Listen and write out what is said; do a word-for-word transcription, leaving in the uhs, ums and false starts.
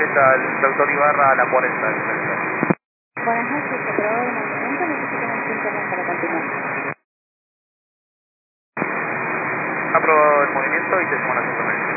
vuelta al doctor Ibarra a la cuarenta. Buenas noches, aprobado el movimiento, necesitamos su internet para continuar. Aprobado el movimiento y te suman las internet.